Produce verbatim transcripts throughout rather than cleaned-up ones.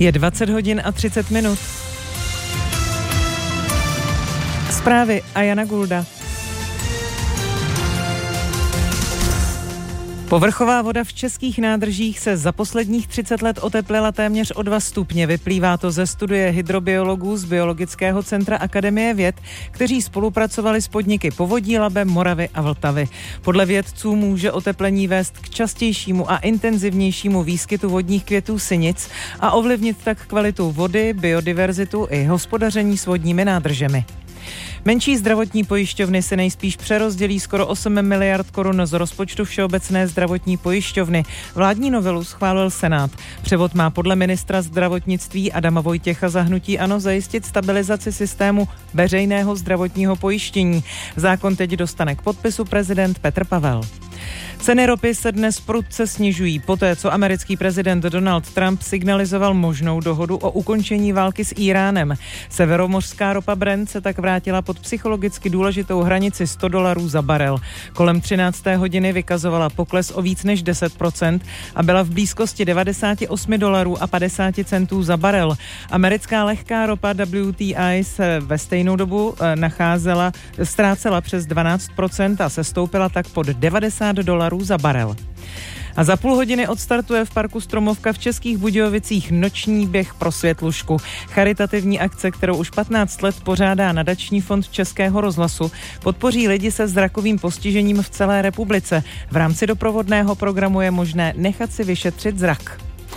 Je dvacet hodin a třicet minut. Zprávy a Jana Gulda. Povrchová voda v českých nádržích se za posledních třicet let oteplila téměř o dva stupně. Vyplývá to ze studie hydrobiologů z Biologického centra Akademie věd, kteří spolupracovali s podniky Povodí Labe, Moravy a Vltavy. Podle vědců může oteplení vést k častějšímu a intenzivnějšímu výskytu vodních květů sinic a ovlivnit tak kvalitu vody, biodiverzitu i hospodaření s vodními nádržemi. Menší zdravotní pojišťovny se nejspíš přerozdělí skoro osm miliard korun z rozpočtu Všeobecné zdravotní pojišťovny. Vládní novelu schválil Senát. Převod má podle ministra zdravotnictví Adama Vojtěcha za hnutí ANO zajistit stabilizaci systému veřejného zdravotního pojištění. Zákon teď dostane k podpisu prezident Petr Pavel. Ceny ropy se dnes prudce snižují poté, co americký prezident Donald Trump signalizoval možnou dohodu o ukončení války s Íránem. Severomořská ropa Brent se tak vrátila pod psychologicky důležitou hranici sto dolarů za barel. Kolem třinácté hodiny vykazovala pokles o víc než deset procent a byla v blízkosti devadesát osm dolarů a padesát centů za barel. Americká lehká ropa W T I se ve stejnou dobu nacházela, ztrácela přes dvanáct procent a sestoupila tak pod devadesát dolarů za barel. A za půl hodiny odstartuje v parku Stromovka v Českých Budějovicích noční běh pro Světlušku. Charitativní akce, kterou už patnáct let pořádá Nadační fond Českého rozhlasu, podpoří lidi se zrakovým postižením v celé republice. V rámci doprovodného programu je možné nechat si vyšetřit zrak.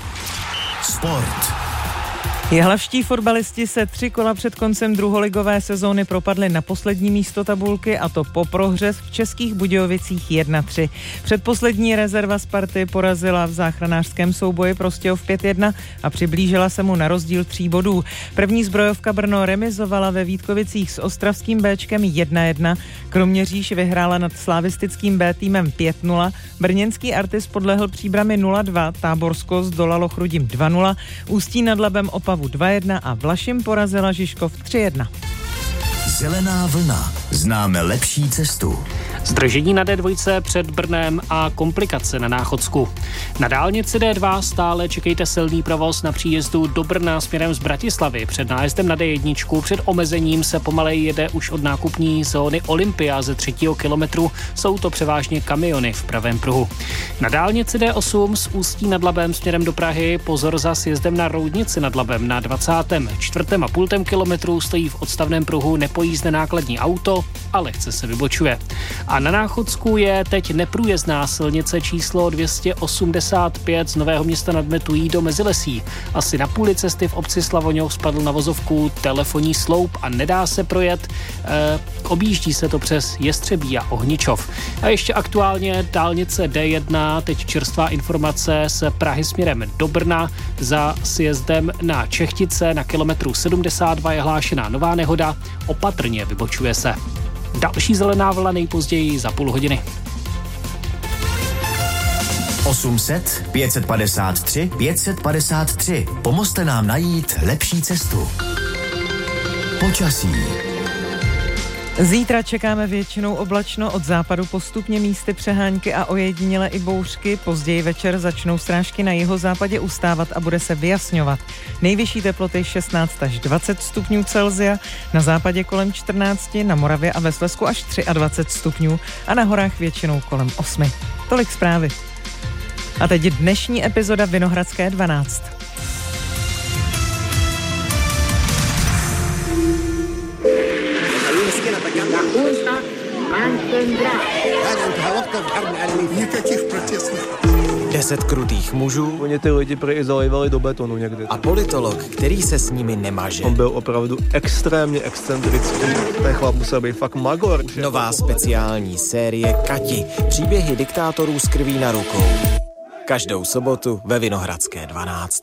Sport. Jihlavští fotbalisti se tři kola před koncem druholigové sezóny propadli na poslední místo tabulky, a to po prohře v Českých Budějovicích jedna tři. Předposlední rezerva Sparty porazila v záchranářském souboji Prostějov pět jedna a přiblížila se mu na rozdíl tří bodů. První zbrojovka Brno remizovala ve Vítkovicích s ostravským Béčkem jedna jedna. Kroměříž vyhrála nad slavistickým B týmem pět nula. Brněnský Artis podlehl Příbrami nula dva, Táborsko zdolalo Chrudim dva nula, Ústí nad Labem Opavu dva jedna a Vlašim porazila Žižkov tři jedna. Zelená vlna. Známe lepší cestu. Zdržení na D dva před Brnem a komplikace na Náchodsku. Na dálnici D dva stále čekejte silný provoz na příjezdu do Brna směrem z Bratislavy. Před nájezdem na D jedna před omezením se pomalej jede už od nákupní zóny Olympia ze třetího kilometru. Jsou to převážně kamiony v pravém pruhu. Na dálnici D osm z Ústí nad Labem směrem do Prahy pozor za sjezdem na Roudnici nad Labem. Na dvacátém čtvrtém a půltém kilometru stojí v odstavném pruhu nepojízdné nákladní auto a lehce se vybočuje. A na Náchodsku je teď neprůjezdná silnice číslo dvě stě osmdesát pět z Nového Města nad Metují do Mezilesí. Asi na půli cesty v obci Slavoňov spadl na vozovku telefonní sloup a nedá se projet. E, objíždí se to přes Jestřebí a Ohničov. A ještě aktuálně dálnice D jedna, teď čerstvá informace z Prahy směrem do Brna. Za sjezdem na Čechtice na kilometru sedmdesát dva je hlášená nová nehoda. Opatrně vybočuje se. Další zelená vlna nejpozději za půl hodiny. osm set, pět padesát tři, pět padesát tři. Pomozte nám najít lepší cestu. Počasí. Zítra čekáme většinou oblačno, od západu postupně místy přehánky a ojediněle i bouřky. Později večer začnou srážky na jihozápadě ustávat a bude se vyjasňovat. Nejvyšší teploty šestnáct až dvacet stupňů Celsia, na západě kolem čtrnáct, na Moravě a ve Slezsku až dvacet tři stupňů a na horách většinou kolem osm. Tolik zprávy. A teď dnešní epizoda Vinohradské dvanáct. Deset krutých mužů. Oni ty lidi prý zalivali do betonu někdy. A politolog, který se s nimi nemaže. On byl opravdu extrémně excentrický. Ten chlap musel být fakt magor. Nová speciální série Kati. Příběhy diktátorů s krví na rukou. Každou sobotu ve Vinohradské dvanáct.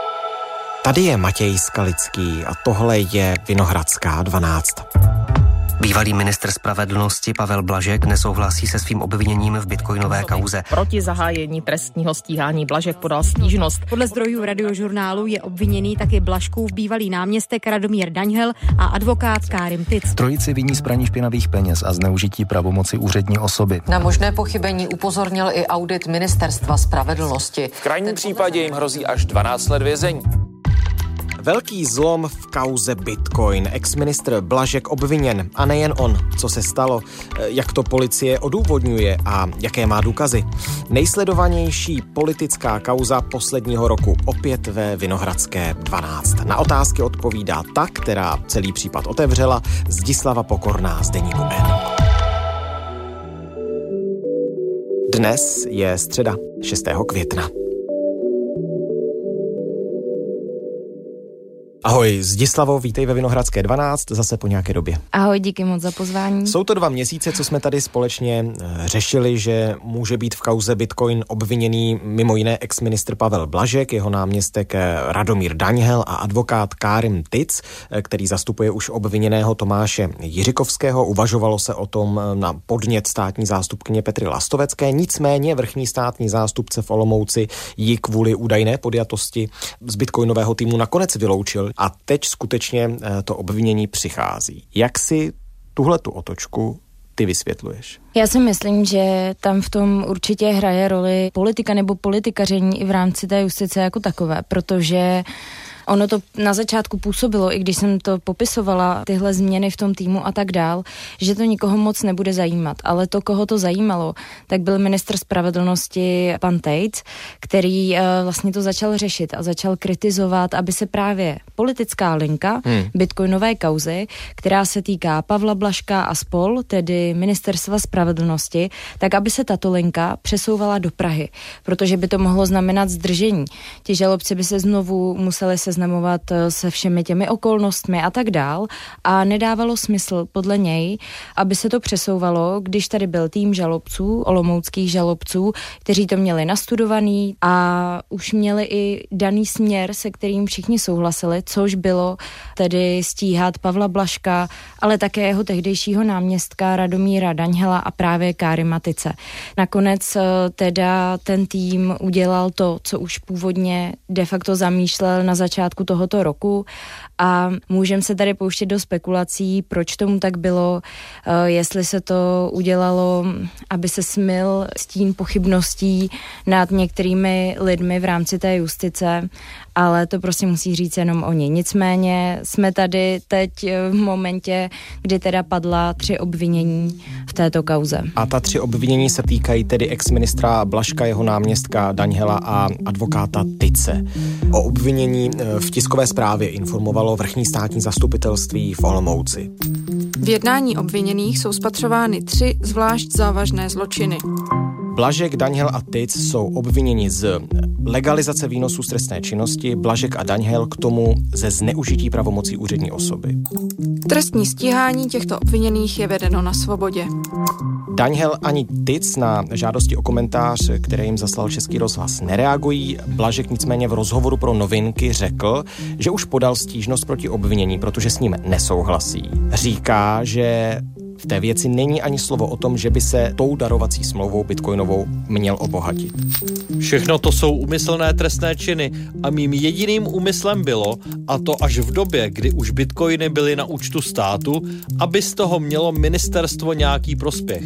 Tady je Matěj Skalický a tohle je Vinohradská dvanáct. Bývalý ministr spravedlnosti Pavel Blažek nesouhlasí se svým obviněním v bitcoinové kauze. Proti zahájení trestního stíhání Blažek podal stížnost. Podle zdrojů Radiožurnálu je obviněný taky Blažkův bývalý náměstek Radomír Daňhel a advokát Kárim Tic. Trojici viní z praní špinavých peněz a zneužití pravomoci úřední osoby. Na možné pochybení upozornil i audit Ministerstva spravedlnosti. V krajním případě jim hrozí až dvanáct let vězení. Velký zlom v kauze Bitcoin. Ex-ministr Blažek obviněn. A nejen on. Co se stalo? Jak to policie odůvodňuje a jaké má důkazy? Nejsledovanější politická kauza posledního roku. Opět ve Vinohradské dvanáct. Na otázky odpovídá ta, která celý případ otevřela, Zdislava Pokorná z deníku N. Dnes je středa šestého května. Ahoj, Zdislavo, vítej ve Vinohradské dvanáct, zase po nějaké době. Ahoj, díky moc za pozvání. Jsou to dva měsíce, co jsme tady společně řešili, že může být v kauze Bitcoin obviněný mimo jiné ex-ministr Pavel Blažek, jeho náměstek Radomír Daňhel a advokát Kárim Tic, který zastupuje už obviněného Tomáše Jiřikovského. Uvažovalo se o tom na podnět státní zástupkyně Petry Lastovecké, nicméně vrchní státní zástupce v Olomouci ji kvůli údajné podjatosti z bitcoinového týmu nakonec vyloučil. A teď skutečně to obvinění přichází. Jak si tuhletu otočku ty vysvětluješ? Já si myslím, že tam v tom určitě hraje roli politika nebo politikaření i v rámci té justice jako takové, protože ono to na začátku působilo, i když jsem to popisovala, tyhle změny v tom týmu a tak dál, že to nikoho moc nebude zajímat. Ale to, koho to zajímalo, tak byl ministr spravedlnosti pan Tejc, který uh, vlastně to začal řešit a začal kritizovat, aby se právě politická linka hmm. bitcoinové kauzy, která se týká Pavla Blažka a spol, tedy ministerstva spravedlnosti, tak aby se tato linka přesouvala do Prahy, protože by to mohlo znamenat zdržení. Ti žalobci by se znovu museli se seznamovat se všemi těmi okolnostmi a tak dál a nedávalo smysl podle něj, aby se to přesouvalo, když tady byl tým žalobců, olomouckých žalobců, kteří to měli nastudovaný a už měli i daný směr, se kterým všichni souhlasili, což bylo tedy stíhat Pavla Blažka, ale také jeho tehdejšího náměstka Radomíra Daňhela a právě Kárima Tice. Nakonec teda ten tým udělal to, co už původně de facto zamýšlel na začátku tohoto roku a můžeme se tady pouštět do spekulací, proč tomu tak bylo, jestli se to udělalo, aby se smyl stín pochybností nad některými lidmi v rámci té justice, ale to prostě musí říct jenom oni. Nicméně jsme tady teď v momentě, kdy teda padla tři obvinění v této kauze. A ta tři obvinění se týkají tedy ex-ministra Blažka, jeho náměstka Daňhela a advokáta Tice. O obvinění v tiskové zprávě informovalo vrchní státní zastupitelství v Olomouci. V jednání obviněných jsou spatřovány tři zvlášť závažné zločiny. Blažek, Daňhel a Tic jsou obviněni z legalizace výnosů z trestné činnosti, Blažek a Daňhel k tomu ze zneužití pravomocí úřední osoby. Trestní stíhání těchto obviněných je vedeno na svobodě. Daňhel ani Tic na žádosti o komentář, které jim zaslal Český rozhlas, nereagují. Blažek nicméně v rozhovoru pro Novinky řekl, že už podal stížnost proti obvinění, protože s ním nesouhlasí. Říká, že v té věci není ani slovo o tom, že by se tou darovací smlouvou bitcoinovou měl obohatit. Všechno to jsou úmyslné trestné činy a mým jediným úmyslem bylo, a to až v době, kdy už bitcoiny byly na účtu státu, aby z toho mělo ministerstvo nějaký prospěch.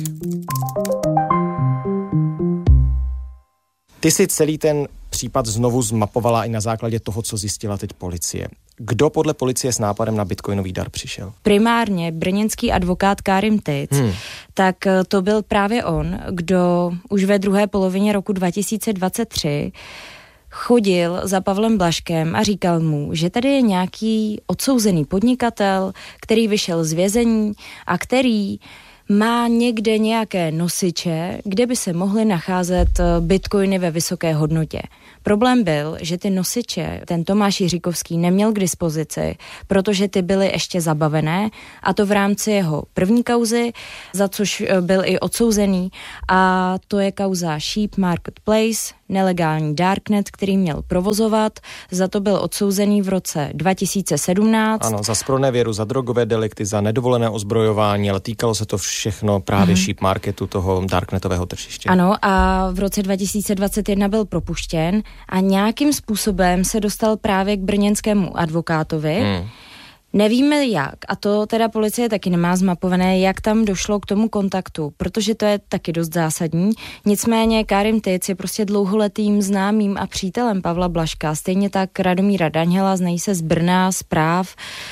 Ty si celý ten případ znovu zmapovala i na základě toho, co zjistila teď policie. Kdo podle policie s nápadem na bitcoinový dar přišel? Primárně brněnský advokát Kárim Tic, hmm. tak to byl právě on, kdo už ve druhé polovině roku dva tisíce dvacet tři chodil za Pavlem Blažkem a říkal mu, že tady je nějaký odsouzený podnikatel, který vyšel z vězení a který má někde nějaké nosiče, kde by se mohly nacházet bitcoiny ve vysoké hodnotě. Problém byl, že ty nosiče ten Tomáš Jiřikovský neměl k dispozici, protože ty byly ještě zabavené, a to v rámci jeho první kauzy, za což byl i odsouzený, a to je kauza Sheep Marketplace, nelegální darknet, který měl provozovat. Za to byl odsouzený v roce dva tisíce sedmnáct. Ano, za zpronevěru, za drogové delikty, za nedovolené ozbrojování, ale týkalo se to všechno právě mm-hmm. sheep marketu, toho darknetového tržiště. Ano, a v roce dva tisíce dvacet jedna byl propuštěn a nějakým způsobem se dostal právě k brněnskému advokátovi. Mm. Nevíme jak, a to teda policie taky nemá zmapované, jak tam došlo k tomu kontaktu, protože to je taky dost zásadní. Nicméně Karim Tic je prostě dlouholetým známým a přítelem Pavla Blažka, stejně tak Radomíra Daňhela, znají se z Brna, z práv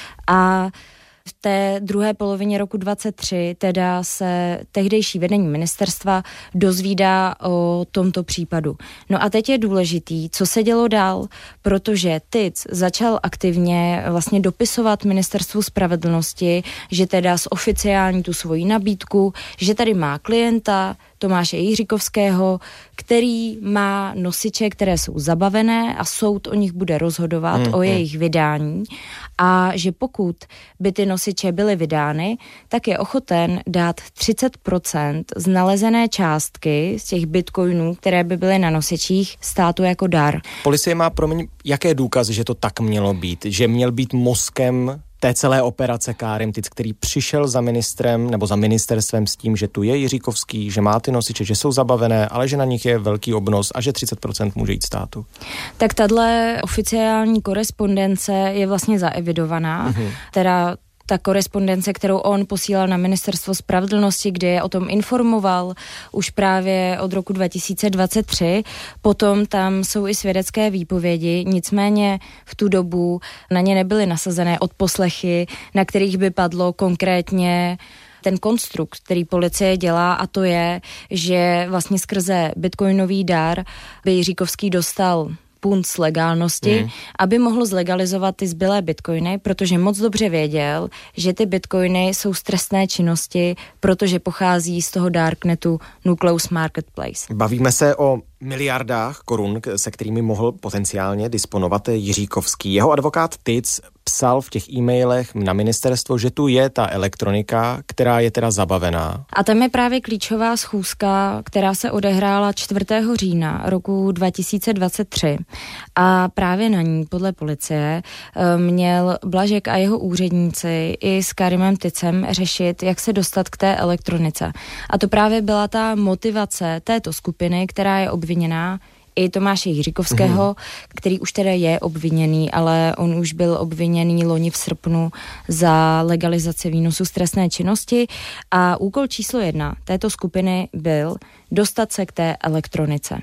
a v té druhé polovině roku dvacet tři teda se tehdejší vedení ministerstva dozvídá o tomto případu. No a teď je důležitý, co se dělo dál, protože Tic začal aktivně vlastně dopisovat ministerstvu spravedlnosti, že teda zoficiální tu svoji nabídku, že tady má klienta Tomáše Jiříkovského, který má nosiče, které jsou zabavené a soud o nich bude rozhodovat, hmm, o jejich vydání a že pokud by ty nosiče byly vydány, tak je ochoten dát třicet procent z nalezené částky z těch bitcoinů, které by byly na nosičích, státu jako dar. Policie má, promiň, jaké důkazy, že to tak mělo být? Že měl být mozkem té celé operace Karim Tic, který přišel za ministrem nebo za ministerstvem s tím, že tu je Jiříkovský, že má ty nosiče, že jsou zabavené, ale že na nich je velký obnos a že třicet procent může jít státu. Tak tahle oficiální korespondence je vlastně zaevidovaná, mm-hmm. teda ta korespondence, kterou on posílal na ministerstvo spravedlnosti, kde je o tom informoval už právě od roku dva tisíce dvacet tři. Potom tam jsou i svědecké výpovědi, nicméně v tu dobu na ně nebyly nasazené odposlechy, na kterých by padlo konkrétně ten konstrukt, který policie dělá, a to je, že vlastně skrze bitcoinový dar by Jiříkovský dostal punt legálnosti, mm. aby mohl zlegalizovat ty zbylé bitcoiny, protože moc dobře věděl, že ty bitcoiny jsou z trestné činnosti, protože pochází z toho darknetu Nucleus Marketplace. Bavíme se o miliardách korun, se kterými mohl potenciálně disponovat Jiříkovský. Jeho advokát Tic psal v těch e-mailech na ministerstvo, že tu je ta elektronika, která je teda zabavená. A tam je právě klíčová schůzka, která se odehrála čtvrtého října roku dva tisíce dvacet tři. A právě na ní, podle policie, měl Blažek a jeho úředníci i s Karimem Ticem řešit, jak se dostat k té elektronice. A to právě byla ta motivace této skupiny, která je obviněná, i Tomáše Jiříkovského, mm. který už teda je obviněný, ale on už byl obviněný loni v srpnu za legalizaci výnosu z trestné činnosti a úkol číslo jedna této skupiny byl dostat se k té elektronice.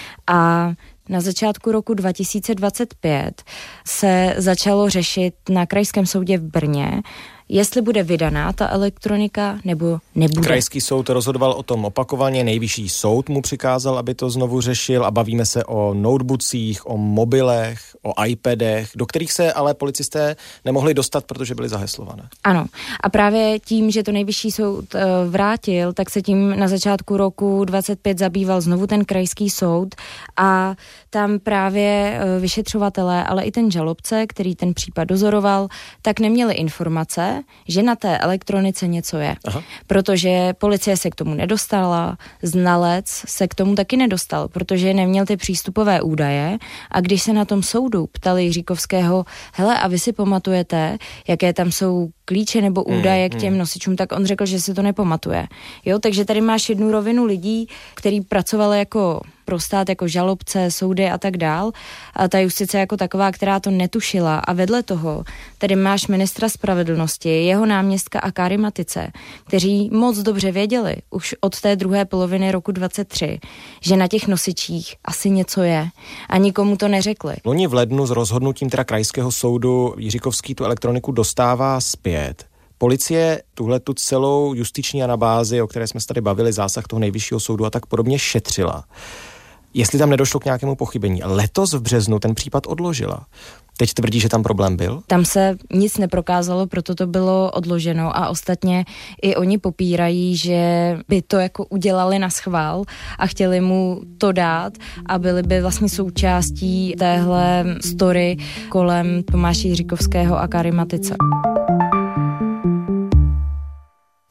A na začátku roku dva tisíce dvacet pět se začalo řešit na Krajském soudě v Brně, jestli bude vydaná ta elektronika nebo nebude. Krajský soud rozhodoval o tom opakovaně, nejvyšší soud mu přikázal, aby to znovu řešil a bavíme se o notebookcích, o mobilech, o iPadech, do kterých se ale policisté nemohli dostat, protože byly zaheslované. Ano. A právě tím, že to nejvyšší soud uh, vrátil, tak se tím na začátku roku dvacet pět zabýval znovu ten krajský soud a tam právě uh, vyšetřovatelé, ale i ten žalobce, který ten případ dozoroval, tak neměli informace, že na té elektronice něco je. Aha. Protože policie se k tomu nedostala, znalec se k tomu taky nedostal, protože neměl ty přístupové údaje a když se na tom soudu ptali Jiříkovského, hele, a vy si pamatujete, jaké tam jsou klíče nebo údaje mm, k těm mm. nosičům, tak on řekl, že si to nepamatuje. Jo, takže tady máš jednu rovinu lidí, který pracovali jako pro stát, jako žalobce, soudy a tak dál. A ta justice jako taková, která to netušila. A vedle toho tady máš ministra spravedlnosti, jeho náměstka a Karima Tice, kteří moc dobře věděli už od té druhé poloviny roku dvacet tři, že na těch nosičích asi něco je. A nikomu to neřekli. Loni v lednu s rozhodnutím teda krajského soudu Jiříkovský tu elektroniku dostává zpět. Policie tuhle tu celou justiční anabázi, o které jsme se tady bavili, zásah toho nejvyššího soudu a tak podobně šetřila. Jestli tam nedošlo k nějakému pochybení. Letos v březnu ten případ odložila. Teď tvrdí, že tam problém byl? Tam se nic neprokázalo, proto to bylo odloženo a ostatně i oni popírají, že by to jako udělali na schvál a chtěli mu to dát a byli by vlastně součástí téhle story kolem Tomáše Jiříkovského a Karima Tice.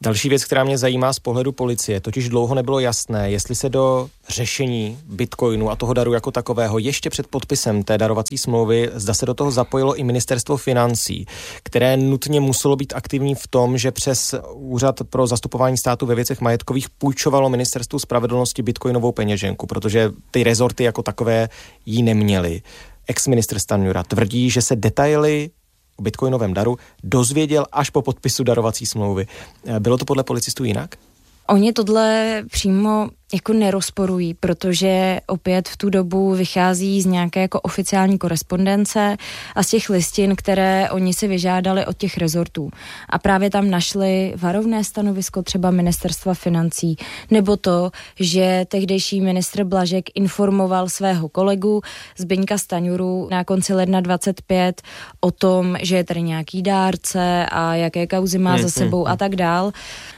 Další věc, která mě zajímá z pohledu policie, totiž dlouho nebylo jasné, jestli se do řešení bitcoinu a toho daru jako takového ještě před podpisem té darovací smlouvy, zda se do toho zapojilo i ministerstvo financí, které nutně muselo být aktivní v tom, že přes Úřad pro zastupování státu ve věcech majetkových půjčovalo ministerstvu spravedlnosti bitcoinovou peněženku, protože ty rezorty jako takové ji neměly. Ex-ministr Stanjura tvrdí, že se detaily o bitcoinovém daru dozvěděl až po podpisu darovací smlouvy. Bylo to podle policistů jinak? Oni tohle přímo jako nerozporují, protože opět v tu dobu vychází z nějaké jako oficiální korespondence a z těch listin, které oni si vyžádali od těch rezortů. A právě tam našli varovné stanovisko třeba ministerstva financí, nebo to, že tehdejší ministr Blažek informoval svého kolegu Zbyňka Stanjuru na konci ledna dvacet pět o tom, že je tady nějaký dárce a jaké kauzy má za sebou a tak dál.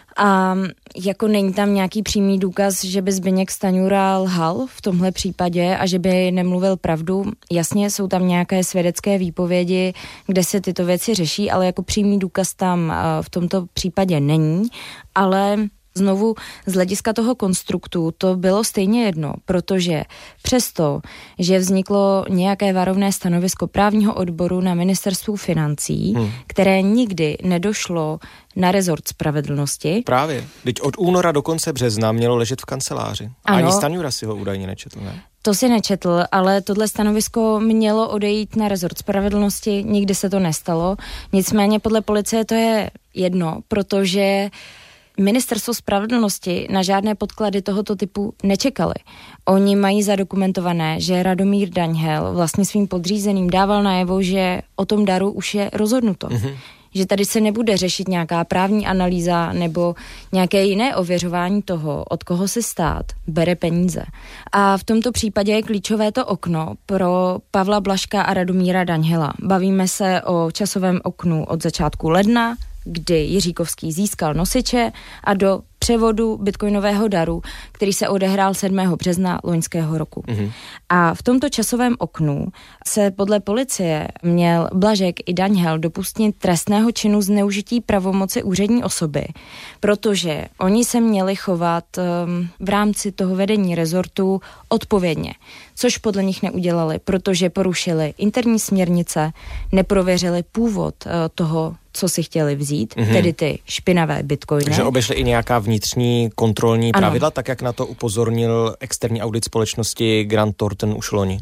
A jako není tam nějaký přímý důkaz, že by Zbyněk Stanjura lhal v tomhle případě a že by nemluvil pravdu. Jasně, jsou tam nějaké svědecké výpovědi, kde se tyto věci řeší, ale jako přímý důkaz tam v tomto případě není, ale znovu z hlediska toho konstruktu to bylo stejně jedno, protože přesto, že vzniklo nějaké varovné stanovisko právního odboru na ministerstvu financí, hmm. které nikdy nedošlo na rezort spravedlnosti. Právě. Teď od února do konce března mělo ležet v kanceláři. Ano, ani Stanjura si ho údajně nečetl, ne? To si nečetl, ale tohle stanovisko mělo odejít na rezort spravedlnosti, nikdy se to nestalo. Nicméně podle policie to je jedno, protože Ministerstvo spravedlnosti na žádné podklady tohoto typu nečekali. Oni mají zadokumentované, že Radomír Daňhel vlastně svým podřízeným dával najevo, že o tom daru už je rozhodnuto. Mm-hmm. Že tady se nebude řešit nějaká právní analýza nebo nějaké jiné ověřování toho, od koho se stát bere peníze. A v tomto případě je klíčové to okno pro Pavla Blažka a Radomíra Daňhela. Bavíme se o časovém oknu od začátku ledna, kdy Jiříkovský získal nosiče, a do převodu bitcoinového daru, který se odehrál sedmého března loňského roku. Mm-hmm. A v tomto časovém oknu se podle policie měl Blažek i Daňhel dopustit trestného činu zneužití pravomoci úřední osoby, protože oni se měli chovat um, v rámci toho vedení rezortu odpovědně, což podle nich neudělali, protože porušili interní směrnice, neprověřili původ uh, toho, co si chtěli vzít, mm-hmm. tedy ty špinavé bitcoiny. Takže obešli i nějaká vnitřní kontrolní ano. pravidla, tak jak na to upozornil externí audit společnosti Grant Thornton už loni.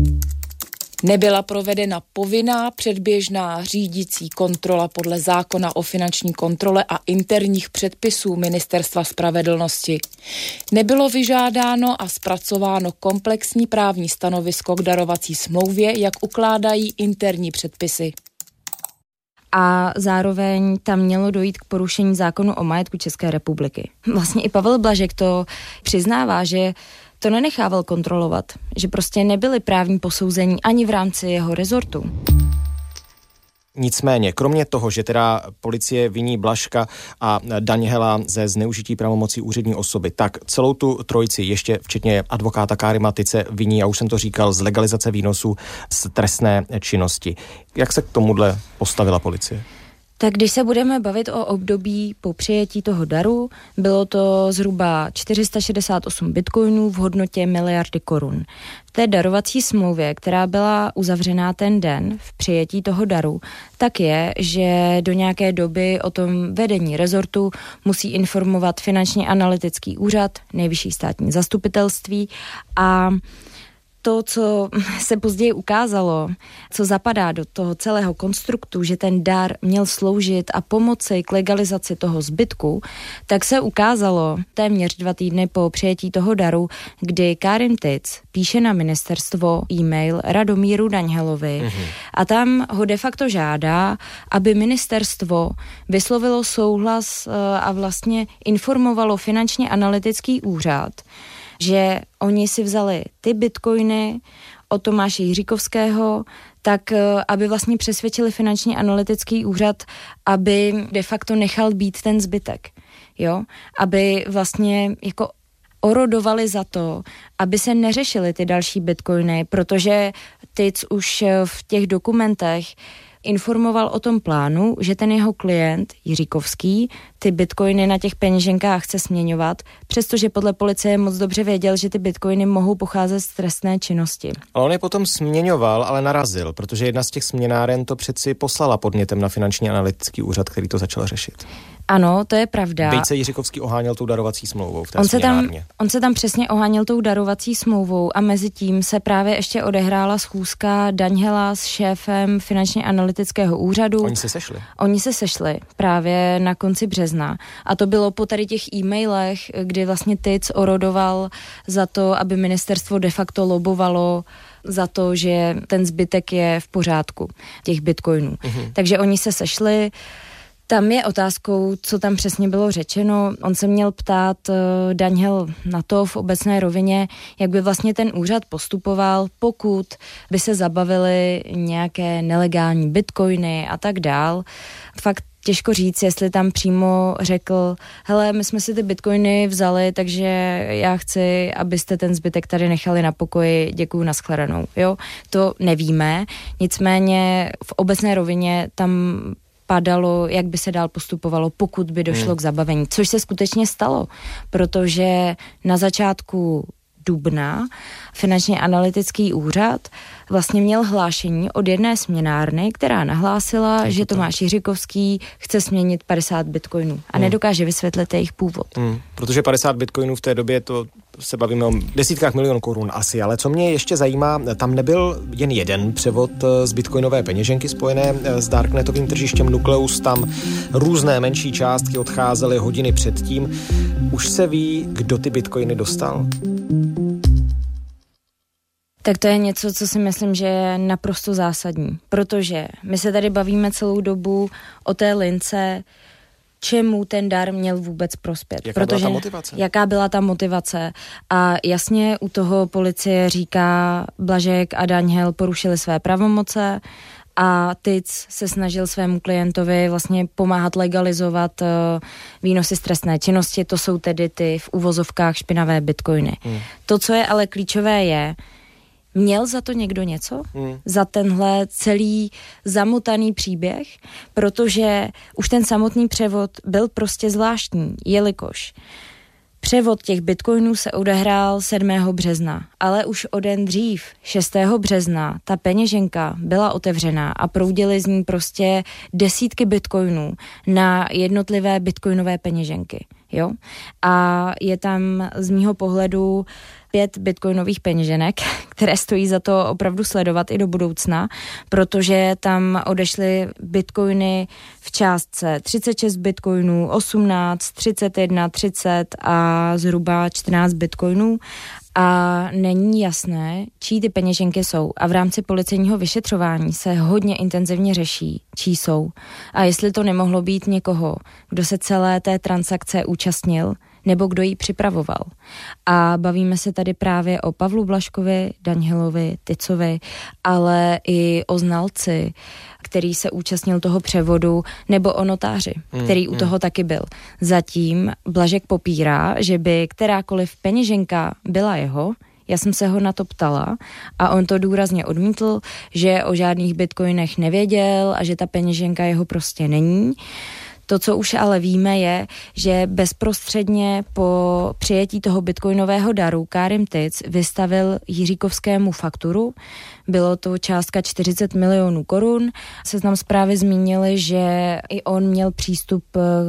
Nebyla provedena povinná předběžná řídící kontrola podle zákona o finanční kontrole a interních předpisů Ministerstva spravedlnosti. Nebylo vyžádáno a zpracováno komplexní právní stanovisko k darovací smlouvě, jak ukládají interní předpisy. A zároveň tam mělo dojít k porušení zákonu o majetku České republiky. Vlastně i Pavel Blažek to přiznává, že to nenechával kontrolovat, že prostě nebyly právní posouzení ani v rámci jeho rezortu. Nicméně, kromě toho, že teda policie viní Blažka a Daňhela ze zneužití pravomocí úřední osoby, tak celou tu trojici, ještě včetně advokáta Kárima Tyce, viní, já už jsem to říkal, z legalizace výnosů z trestné činnosti. Jak se k tomuhle postavila policie? Tak když se budeme bavit o období po přijetí toho daru, bylo to zhruba čtyři sta šedesát osm bitcoinů v hodnotě miliardy korun. V té darovací smlouvě, která byla uzavřená ten den v přijetí toho daru, tak je, že do nějaké doby o tom vedení rezortu musí informovat Finančně analytický úřad, Nejvyšší státní zastupitelství a to, co se později ukázalo, co zapadá do toho celého konstruktu, že ten dar měl sloužit a pomoci k legalizaci toho zbytku, tak se ukázalo téměř dva týdny po přijetí toho daru, kdy Kárim Tic píše na ministerstvo e-mail Radomíru Daňhelovi mm-hmm. a tam ho de facto žádá, aby ministerstvo vyslovilo souhlas a vlastně informovalo Finančně analytický úřad, že oni si vzali ty bitcoiny od Tomáše Jiříkovského, tak aby vlastně přesvědčili Finančně analytický úřad, aby de facto nechal být ten zbytek. Jo? Aby vlastně jako orodovali za to, aby se neřešily ty další bitcoiny, protože Tic už v těch dokumentech informoval o tom plánu, že ten jeho klient Jiříkovský ty bitcoiny na těch peněženkách chce směňovat, přestože podle policie moc dobře věděl, že ty bitcoiny mohou pocházet z trestné činnosti. Ale on je potom směňoval, ale narazil, protože jedna z těch směnáren to přeci poslala podnětem na Finanční analytický úřad, který to začal řešit. Ano, to je pravda. Byť se Jiříkovský oháněl tou darovací smlouvou v té on se, tam, směnárně. on se tam přesně oháněl tou darovací smlouvou a mezi tím se právě ještě odehrála schůzka Daňhela s šéfem Finančně analytického úřadu. Oni se sešli. Oni se sešli právě na konci března a to bylo po tady těch e-mailech, kdy vlastně Tic orodoval za to, aby ministerstvo de facto lobovalo za to, že ten zbytek je v pořádku těch bitcoinů. Mhm. Takže oni se sešli. Tam je otázkou, co tam přesně bylo řečeno. On se měl ptát uh, Daňhel na to v obecné rovině, jak by vlastně ten úřad postupoval, pokud by se zabavily nějaké nelegální bitcoiny a tak dál. Fakt těžko říct, jestli tam přímo řekl, hele, my jsme si ty bitcoiny vzali, takže já chci, abyste ten zbytek tady nechali na pokoji, děkuju, nashledanou. Jo? To nevíme, nicméně v obecné rovině tam padalo, jak by se dál postupovalo, pokud by došlo hmm. k zabavení. Což se skutečně stalo, protože na začátku dubna Finančně analytický úřad vlastně měl hlášení od jedné směnárny, která nahlásila, že Tomáš Jiříkovský chce směnit padesát bitcoinů a hmm. nedokáže vysvětlit jejich původ. Hmm. Protože padesát bitcoinů v té době, to se bavíme o desítkách milionů korun asi, ale co mě ještě zajímá, tam nebyl jen jeden převod z bitcoinové peněženky spojené s darknetovým tržištěm Nukleus, tam různé menší částky odcházely hodiny předtím. Už se ví, kdo ty bitcoiny dostal? Tak to je něco, co si myslím, že je naprosto zásadní, protože my se tady bavíme celou dobu o té lince, čemu ten dar měl vůbec prospět. Jaká protože byla ta motivace? Jaká byla ta motivace? A jasně u toho policie říká, Blažek a Daňhel porušili své pravomoce a Tic se snažil svému klientovi vlastně pomáhat legalizovat uh, výnosy z trestné činnosti, to jsou tedy ty v uvozovkách špinavé bitcoiny. Hmm. To, co je ale klíčové je, měl za to někdo něco? Hmm. Za tenhle celý zamotaný příběh? Protože už ten samotný převod byl prostě zvláštní, jelikož převod těch bitcoinů se odehrál sedmého března, ale už o den dřív, šestého března, ta peněženka byla otevřená a proudily z ní prostě desítky bitcoinů na jednotlivé bitcoinové peněženky. Jo? A je tam z mýho pohledu pět bitcoinových peněženek, které stojí za to opravdu sledovat i do budoucna, protože tam odešly bitcoiny v částce třicet šest bitcoinů, osmnáct, třicet jedna, třicet a zhruba čtrnáct bitcoinů a není jasné, čí ty peněženky jsou. A v rámci policejního vyšetřování se hodně intenzivně řeší, čí jsou. A jestli to nemohlo být někoho, kdo se celé té transakce účastnil, nebo kdo ji připravoval. A bavíme se tady právě o Pavlu Blažkovi, Daňhelovi, Ticovi, ale i o znalci, který se účastnil toho převodu, nebo o notáři, hmm, který u hmm. toho taky byl. Zatím Blažek popírá, že by kterákoliv peněženka byla jeho. Já jsem se ho na to ptala a on to důrazně odmítl, že o žádných bitcoinech nevěděl a že ta peněženka jeho prostě není. To, co už ale víme, je, že bezprostředně po přijetí toho bitcoinového daru Karim Tic vystavil Jiříkovskému fakturu. Bylo to částka čtyřicet milionů korun. Seznam zprávy zmínili, že i on měl přístup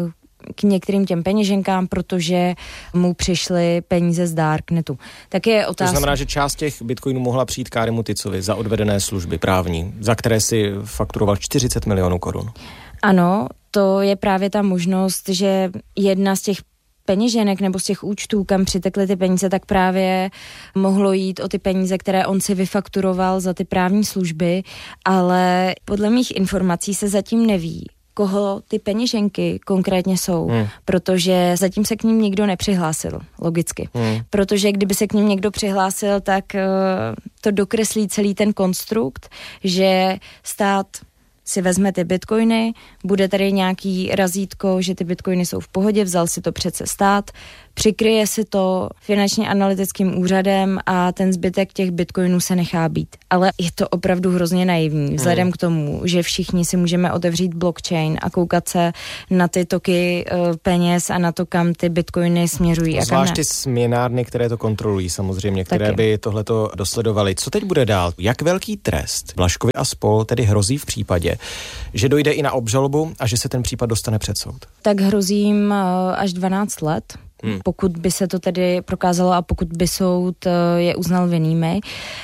k některým těm peněženkám, protože mu přišly peníze z Darknetu. Tak je otázka. To znamená, že část těch bitcoinů mohla přijít Karimu Ticovi za odvedené služby právní, za které si fakturoval čtyřicet milionů korun. Ano, to je právě ta možnost, že jedna z těch peněženek nebo z těch účtů, kam přitekly ty peníze, tak právě mohlo jít o ty peníze, které on si vyfakturoval za ty právní služby, ale podle mých informací se zatím neví, koho ty peněženky konkrétně jsou, hmm. protože zatím se k ním nikdo nepřihlásil, logicky. Hmm. Protože kdyby se k ním někdo přihlásil, tak uh, to dokreslí celý ten konstrukt, že stát si vezme ty bitcoiny, bude tady nějaký razítko, že ty bitcoiny jsou v pohodě, vzal si to přece stát, přikryje si to finančně analytickým úřadem a ten zbytek těch bitcoinů se nechá být. Ale je to opravdu hrozně naivní, vzhledem hmm. k tomu, že všichni si můžeme otevřít blockchain a koukat se na ty toky uh, peněz a na to, kam ty bitcoiny směřují. Zvlášť ty směnárny, které to kontrolují samozřejmě, které Taky. by tohleto dosledovaly. Co teď bude dál? Jak velký trest Blažkovi a spol tedy hrozí v případě, že dojde i na obžalobu a že se ten případ dostane před soud? Tak hrozí jim uh, až dvanáct let. Hmm. Pokud by se to tedy prokázalo a pokud by soud je uznal vinnými.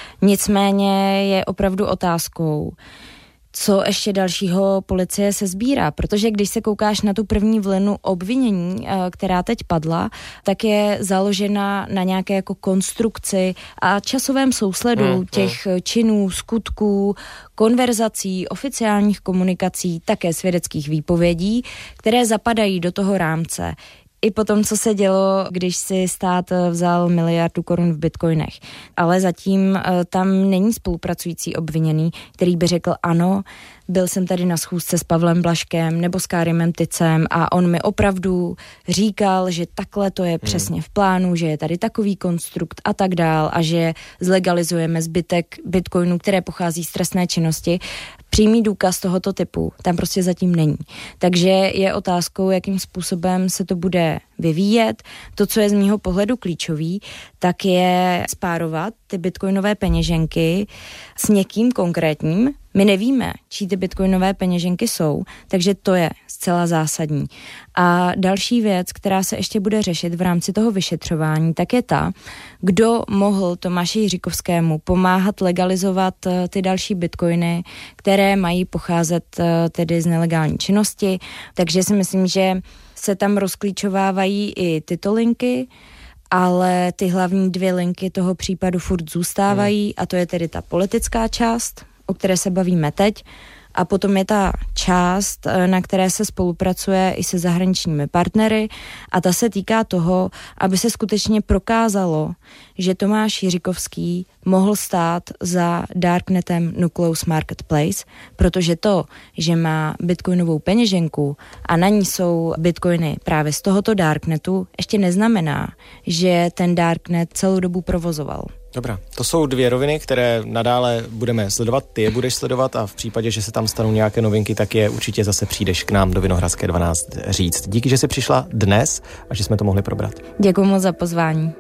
Nicméně je opravdu otázkou, co ještě dalšího policie se sbírá, protože když se koukáš na tu první vlnu obvinění, která teď padla, tak je založena na nějaké jako konstrukci a časovém sousledu hmm, těch hmm. činů, skutků, konverzací, oficiálních komunikací, také svědeckých výpovědí, které zapadají do toho rámce. I po tom, co se dělo, když si stát vzal miliardu korun v bitcoinech. Ale zatím tam není spolupracující obviněný, který by řekl ano, byl jsem tady na schůzce s Pavlem Blažkem nebo s Kárimem Tycem a on mi opravdu říkal, že takhle to je přesně v plánu, že je tady takový konstrukt a tak dál a že zlegalizujeme zbytek bitcoinů, které pochází z trestné činnosti. Přímý důkaz tohoto typu tam prostě zatím není. Takže je otázkou, jakým způsobem se to bude vyvíjet. To, co je z mýho pohledu klíčový, tak je spárovat ty bitcoinové peněženky s někým konkrétním. My nevíme, čí ty bitcoinové peněženky jsou, takže to je zcela zásadní. A další věc, která se ještě bude řešit v rámci toho vyšetřování, tak je ta, kdo mohl Tomáši Jiříkovskému pomáhat legalizovat ty další bitcoiny, které mají pocházet tedy z nelegální činnosti. Takže si myslím, že se tam rozklíčovávají i tyto linky, ale ty hlavní dvě linky toho případu furt zůstávají hmm. a to je tedy ta politická část, o které se bavíme teď, a potom je ta část, na které se spolupracuje i se zahraničními partnery a ta se týká toho, aby se skutečně prokázalo, že Tomáš Jiříkovský mohl stát za darknetem Nucleus Marketplace, protože to, že má bitcoinovou peněženku a na ní jsou bitcoiny právě z tohoto darknetu, ještě neznamená, že ten darknet celou dobu provozoval. Dobrá, to jsou dvě roviny, které nadále budeme sledovat, ty je budeš sledovat a v případě, že se tam stanou nějaké novinky, tak je určitě zase přijdeš k nám do Vinohradské dvanáct říct. Díky, že jsi přišla dnes a že jsme to mohli probrat. Děkuji moc za pozvání.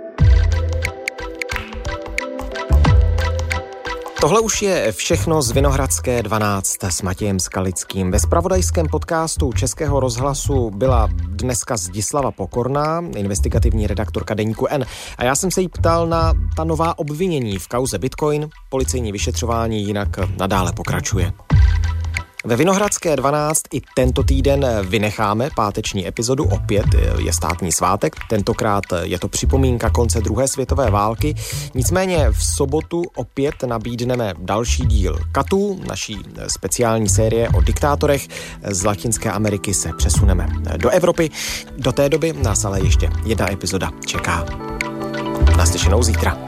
Tohle už je všechno z Vinohradské dvanáct s Matějem Skalickým. Ve zpravodajském podcastu Českého rozhlasu byla dneska Zdislava Pokorná, investigativní redaktorka deníku N. A já jsem se jí ptal na ta nová obvinění v kauze Bitcoin. Policejní vyšetřování jinak nadále pokračuje. Ve Vinohradské dvanáct i tento týden vynecháme páteční epizodu, opět je státní svátek, tentokrát je to připomínka konce druhé světové války, nicméně v sobotu opět nabídneme další díl Katů, naší speciální série o diktátorech. Z Latinské Ameriky se přesuneme do Evropy, do té doby nás ale ještě jedna epizoda čeká. Naslyšenou zítra.